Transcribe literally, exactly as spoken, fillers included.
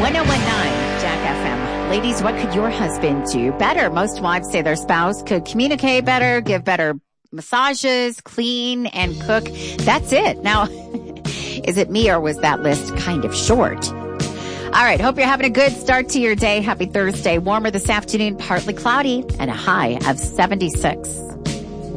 nine Jack F M. Ladies, what could your husband do better? Most wives say their spouse could communicate better, give better massages, clean, and cook. That's it. Now, is it me or was that list kind of short? All right. Hope you're having a good start to your day. Happy Thursday. Warmer this afternoon, partly cloudy, and a high of seventy-six.